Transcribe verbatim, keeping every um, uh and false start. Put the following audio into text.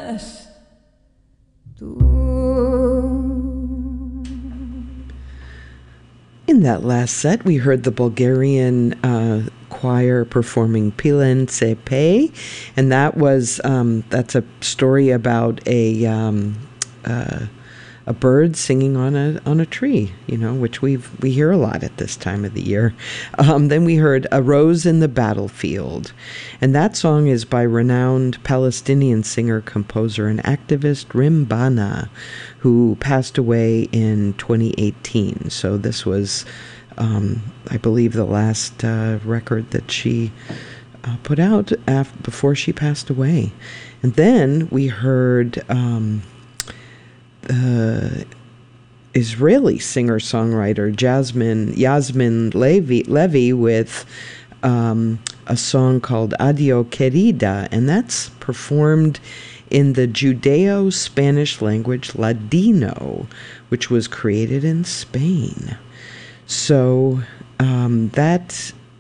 eres tú. In that last set, we heard the Bulgarian uh, choir performing Pilen Sepe, and that was um, that's a story about a um, uh, a bird singing on a on a tree, you know, which we we hear a lot at this time of the year. Um, then we heard "A Rose in the Battlefield," and that song is by renowned Palestinian singer, composer, and activist Rim Bana, who passed away in twenty eighteen. So this was, um, I believe, the last uh, record that she uh, put out af- before she passed away. And then we heard um, the Israeli singer-songwriter Jasmine Yasmin Levy, Levy with um, a song called Adio Querida, and that's performed in the Judeo-Spanish language Ladino, which was created in Spain. So um, that